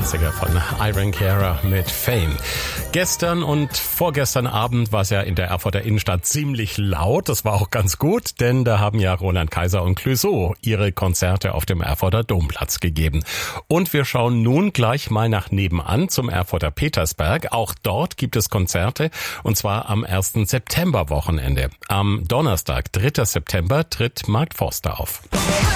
Klassiker von Iron Cara mit Fame. Gestern und vorgestern Abend war es ja in der Erfurter Innenstadt ziemlich laut. Das war auch ganz gut, denn da haben ja Roland Kaiser und Clouseau ihre Konzerte auf dem Erfurter Domplatz gegeben. Und wir schauen nun gleich mal nach nebenan zum Erfurter Petersberg. Auch dort gibt es Konzerte, und zwar am 1. September-Wochenende. Am Donnerstag, 3. September, tritt Mark Forster auf.